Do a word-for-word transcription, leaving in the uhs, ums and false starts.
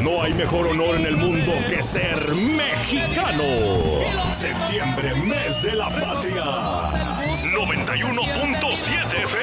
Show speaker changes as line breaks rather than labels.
No hay mejor honor en el mundo que ser mexicano. Septiembre, mes de la patria. noventa y uno punto siete F